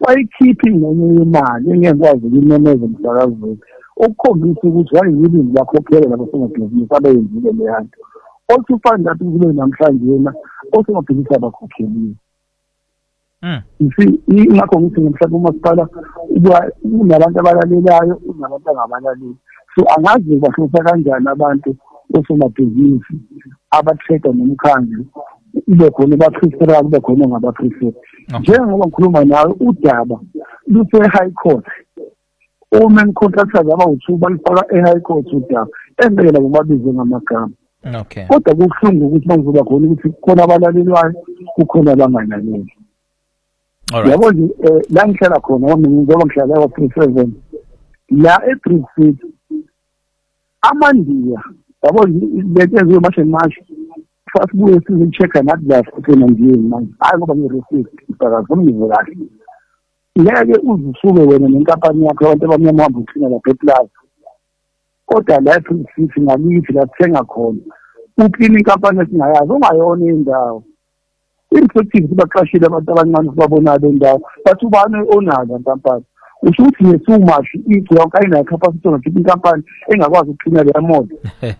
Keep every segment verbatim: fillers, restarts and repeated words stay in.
bayikhiphi ngenye imali engekwazi ukumemeza umsakazweni okukhombisa ukuthi wayiyini bakhokhela labosomabhizinisi abayenzile leyanto osufana nathi kube namhlanje yena osomabhizinisi abakhokheliwe. Mm. Isi ingakho ngithi ngimhlaba umasipala uba unabantu abalalelayo unabantu abangabalaleli. So angazi bahlupha kanjani abantu osomabhizinisi abatheka nomkhandlu ibe khona baprefera kube khona ngabaprefera. Njengoba ngikhuluma nawe udaba luse high court. Women contractors abawu-two balifaka e-high court udaba engela kubabize ngamagama. Okay. Kodwa kubuhlungu ukuthi bangizoba khona ukuthi khona abalalelwayo kukhona abangalaleli. Alright. Yabo nje la ngihlala khona wami ngizoba ngihlala kwa three seven la e-Brixton amandiya yabo lento ezomashe manje fasibuye sizichecka nathi la futhi nje manje hayi ngoba ngireceive isakazi ngizwe kahle ngeke uzisuke wena nenkampani yakho abantu abamnyama hamba uthina la Beplaza kodwa la e-Brixton ngalithi la thenga khona uklini inkampani esingayazi ungayona indawo infective kubaqashile abantu abancane babona le ndawo bathi ubani onayo inkampani usho ukuthi nesumashi igciwa kayina capacity of inkampani engakwazi ukuqina le moto.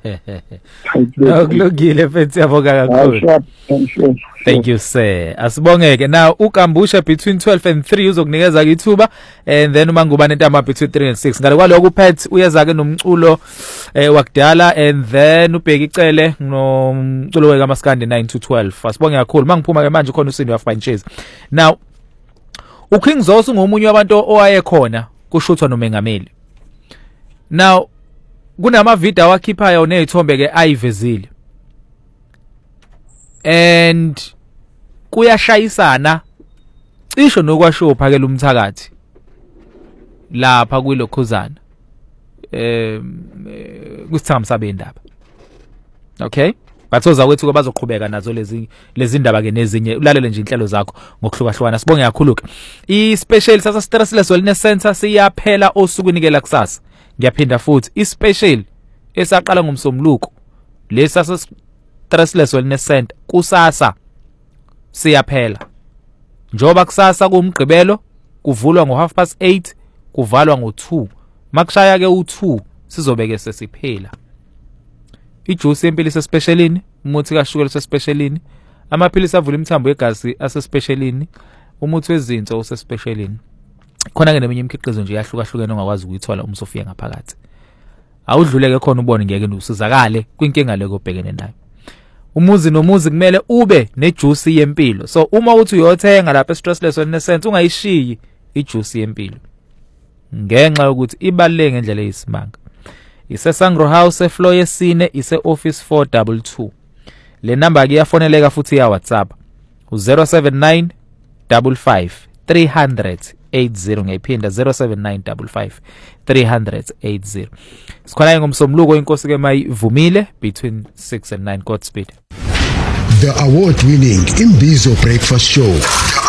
Ukulungile mfethu yabonga kakhulu. Thank you sir. Asibongeke. Now ukambusha between twelve and three uzokunikeza ithuba and then uma ngubane ntamba between three and six ngale kwaloko uphethe uyeza ke nomculo eh wakudala and then ubheka icele nomculo weka maskandi nine to twelve. Asibonge kakhulu. Mangiphuma ke manje khona usindi wafanchezi. Now uKing Zosu ngomunye wabantu owaye khona kushuthwa nomengameli. Now kunama video awakhiphayo nezithombe ke ayivezile. And kuyashayisana cisho nokwasho phakela umthakathi lapha kuyilokhuzana eh kusithamba sabendaba. Okay? Bathoza kwethu ke bazoqhubeka nazo lezi lezi ndaba ke nezinye ulalele nje inhlelo zakho ngokuhlukahlukana. Sibonge kakhulu ke. I special sasa Stressless Wellness Center siyaphela osukunikela kusasa. Ngiyaphinda futhi i special esaqala ngomsomluko lesa Stressless Wellness Center kusasa siyaphela. Njoba kusasa kumgqibelo kuvulwa ngo half past eight kuvalwa ngo two. Makushaya ke u two sizobeke sesiphela. Ijuice yempilo sespecialini, umuthi kashukela sespecialini, amaphilisi avula imithambo yegazi asespecialini, umuthi wezinso usespecialini. Khona ke neminye imikhiqizo nje yahlukahlukene ongakwazi ukuyithola uma usofika ngaphakathi. Awudluleke khona ubone ngeke usizakale kwinkinga leko obhekene nayo. Umuzi nomuzi kumele ube nejuice yempilo. So uma uthi uyothenga lapha e-Stressless Wellness Center ungayishiyi ijuice yempilo. Ngenxa yokuthi ibaleke ngendlela eyisimanga. Ise Sangro House efloor yesine ise office four two two. Le number ke yafoneleka futhi ya WhatsApp u zero seven nine five five three hundred eight zero ngayiphinda zero seven nine five five three hundred eight zero. Sikhona ngomsomluko inkosi ke mayivumile between six and nine Godspeed. The award winning Imbizo Breakfast Show.